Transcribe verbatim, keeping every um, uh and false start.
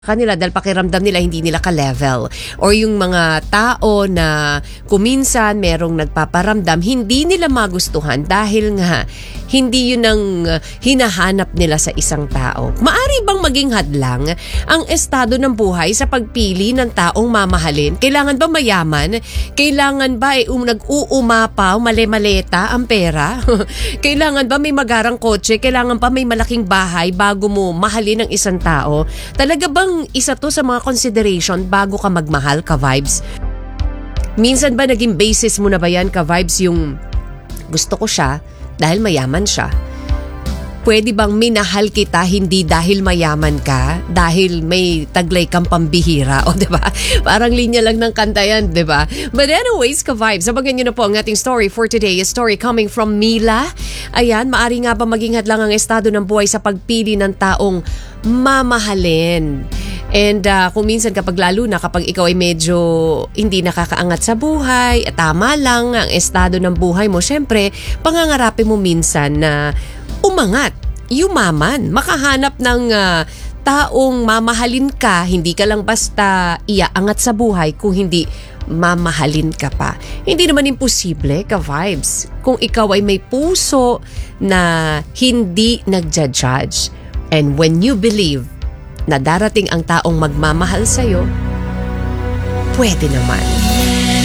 kanila dahil pakiramdam nila hindi nila ka-level, or yung mga tao na kuminsan merong nagpaparamdam hindi nila magustuhan dahil nga hindi yun ang hinahanap nila sa isang tao. Maari bang maging hadlang ang estado ng buhay sa pagpili ng taong mamahalin? Kailangan ba mayaman? Kailangan ba eh, um, nag-uumapaw, male-maleta ang pera? Kailangan ba may magarang kotse? Kailangan ba may malaking bahay bago mo mahalin ang isang tao? Talaga bang isa to sa mga consideration bago ka magmahal, ka-vibes? Minsan ba naging basis mo na ba yan, ka-vibes, yung gusto ko siya dahil mayaman siya? Pwede bang minahal kita hindi dahil mayaman ka, dahil may taglay kang pambihira? O diba? Parang linya lang ng kanta yan, diba? But anyways, ka-vibes, sabagan nyo na po ang ating story for today. A story coming from Mila. Ayan, maari nga ba maging hadlang ang estado ng buhay sa pagpili ng taong mamahalin? And uh, kung minsan kapag lalo na kapag ikaw ay medyo hindi nakakaangat sa buhay, at tama lang ang estado ng buhay mo, syempre, pangangarapin mo minsan na umangat, yumaman, makahanap ng uh, taong mamahalin ka, hindi ka lang basta iaangat sa buhay kung hindi mamahalin ka pa. Hindi naman imposible, ka-vibes, kung ikaw ay may puso na hindi nagja-judge. And when you believe na darating ang taong magmamahal sa'yo, pwede naman.